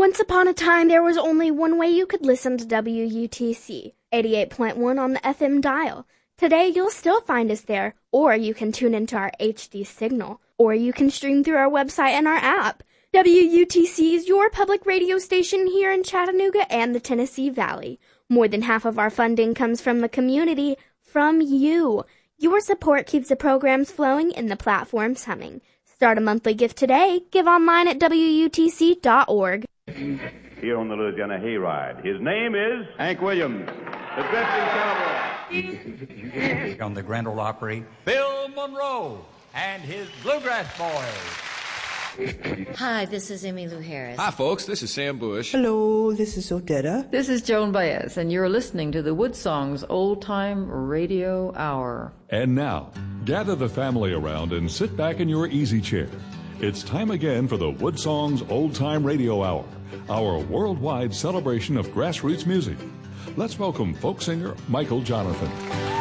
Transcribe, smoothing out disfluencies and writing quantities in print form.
Once upon a time, there was only one way you could listen to WUTC, 88.1 on the FM dial. Today, you'll still find us there, or you can tune into our HD signal, or you can stream through our website and our app. WUTC is your public radio station here in Chattanooga and the Tennessee Valley. More than half of our funding comes from the community, from you. Your support keeps the programs flowing and the platforms humming. Start a monthly gift today. Give online at WUTC.org. Here on the Louisiana Hayride, his name is Hank Williams, the drifting cowboy. On the Grand Ole Opry, Bill Monroe and his Bluegrass Boys. Hi, this is Emmylou Harris. Hi, folks. This is Sam Bush. Hello, this is Odetta. This is Joan Baez, and you're listening to the Wood Songs Old Time Radio Hour. And now, gather the family around and sit back in your easy chair. It's time again for the Wood Songs Old Time Radio Hour, our worldwide celebration of grassroots music. Let's welcome folk singer Michael Jonathan.